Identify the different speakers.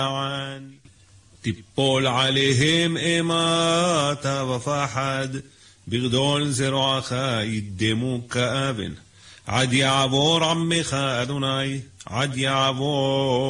Speaker 1: תיפול עליהם אימתה ופחד, בגדול זרועך ידמו כאבן, עד יעבור עמך אדוני, עד יעבור